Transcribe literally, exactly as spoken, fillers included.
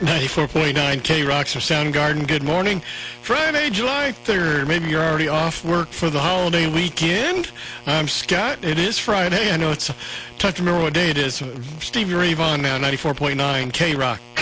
ninety-four point nine K-Rocks from Soundgarden. Good morning. Friday, July third. Maybe you're already off work for the holiday weekend. I'm Scott. It is Friday. I know it's tough to remember what day it is. Stevie Ray Vaughan now, ninety-four point nine K-Rock.